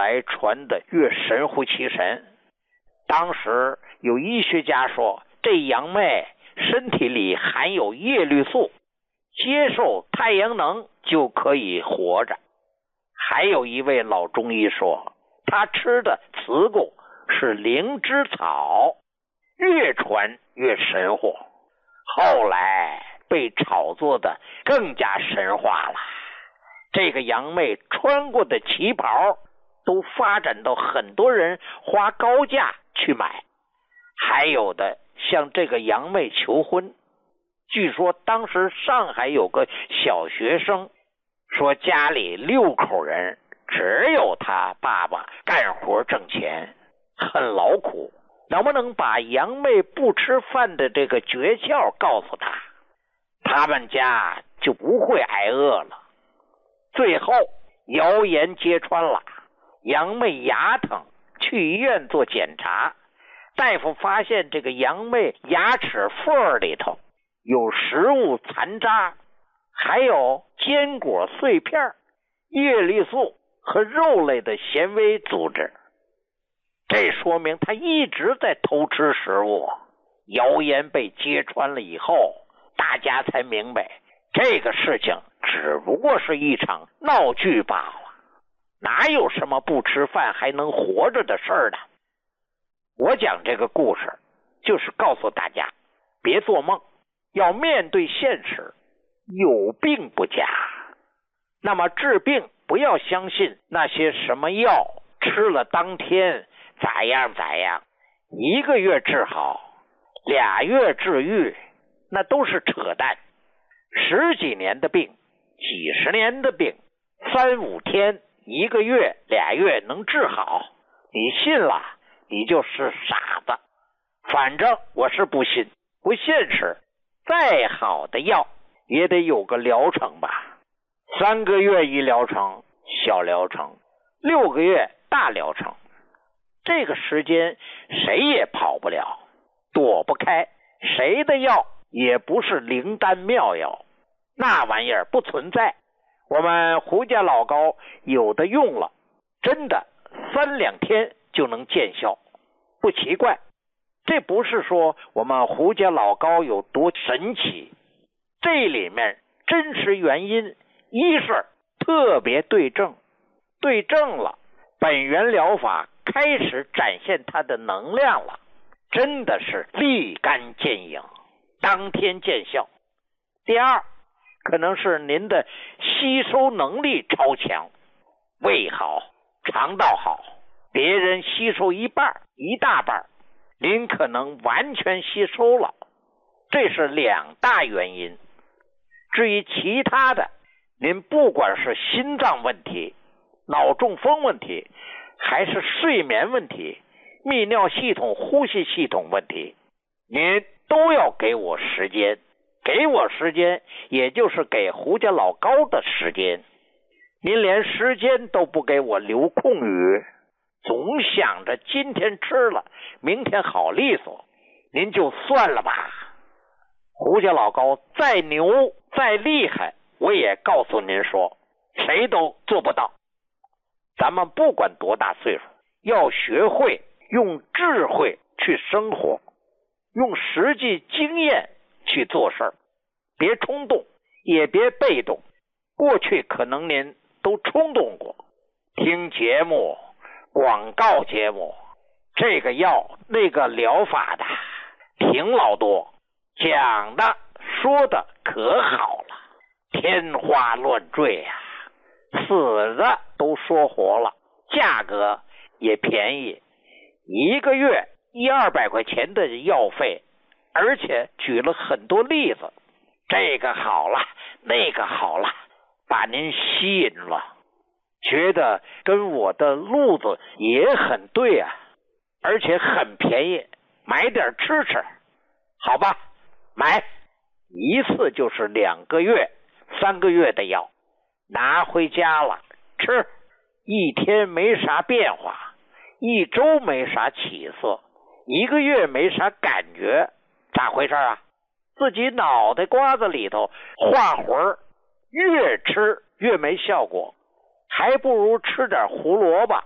来传得越神乎其神。当时有医学家说，这杨梅身体里含有叶绿素，接受太阳能就可以活着。还有一位老中医说，他吃的茨谷是灵芝草，越传越神乎。后来被炒作的更加神话了，这个杨梅穿过的旗袍都发展到很多人花高价去买，还有的向这个杨梅求婚。据说当时上海有个小学生说，家里6口人，只有他爸爸干活挣钱，很劳苦，能不能把杨梅不吃饭的这个诀窍告诉他，他们家就不会挨饿了。最后谣言揭穿了，杨梅牙疼，去医院做检查，大夫发现这个杨梅牙齿缝里头有食物残渣，还有坚果碎片、叶绿素和肉类的纤维组织，这说明他一直在偷吃食物。谣言被揭穿了以后，大家才明白这个事情只不过是一场闹剧罢了，哪有什么不吃饭还能活着的事儿呢？我讲这个故事就是告诉大家，别做梦，要面对现实，有病不假。那么治病不要相信那些什么药吃了当天咋样咋样，1个月治好，2月治愈，那都是扯淡。10几年的病，几十年的病，3、5天、1个月、2月能治好，你信了你就是傻子。反正我是不信，不现实。再好的药也得有个疗程吧，3个月一疗程，小疗程，6个月大疗程。这个时间谁也跑不了，躲不开，谁的药也不是灵丹妙药，那玩意儿不存在。我们胡家老膏有的用了，真的3、2天就能见效，不奇怪。这不是说我们胡家老膏有多神奇，这里面真实原因一是特别对症，对症了，本源疗法开始展现它的能量了，真的是立竿见影，当天见效。第二，可能是您的吸收能力超强，胃好，肠道好，别人吸收一半、一大半，您可能完全吸收了，这是2大原因。至于其他的，您不管是心脏问题、脑中风问题，还是睡眠问题、泌尿系统、呼吸系统问题，您都要给我时间。给我时间，也就是给胡家老膏的时间。您连时间都不给我留空余，总想着今天吃了，明天好利索，您就算了吧。胡家老膏再牛再厉害，我也告诉您说，谁都做不到。咱们不管多大岁数，要学会用智慧去生活，用实际经验去做事儿，别冲动，也别被动。过去可能您都冲动过，听节目、广告节目，这个药那个疗法的挺老多，讲的说的可好了，天花乱坠呀，死的都说活了，价格也便宜，1个月100-200块钱的药费，而且举了很多例子，这个好了，那个好了，把您吸引了，觉得跟我的路子也很对啊，而且很便宜，买点吃吃，好吧，买一次就是2个月、3个月的药，拿回家了吃，1天没啥变化，1周没啥起色，1个月没啥感觉，咋回事啊？自己脑袋瓜子里头画魂儿，越吃越没效果，还不如吃点胡萝卜